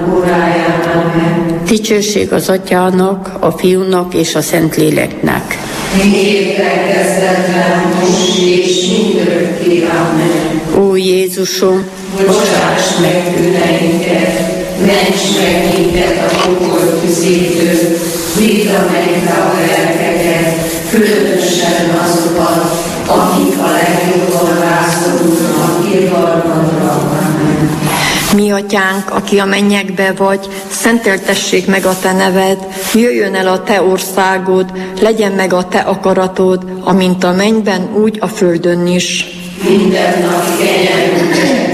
óráján. Amen. Dicsőség az Atyának, a Fiúnak és a Szentléleknek. Miképpen kezdetlen, most és mindörökké. Amen. Ó Jézusom, Bocsáss meg bűneinket, ments meg minket a pokol tüzétől, vidd a mennybe a lelkeket, különösen azokat, akik a legjobban rászorulnak irgalmadra. Amen. Mi atyánk, aki a mennyekbe vagy, szenteltessék meg a te neved, jöjjön el a te országod, legyen meg a te akaratod, amint a mennyben, úgy a földön is. Minden nap kenyerünket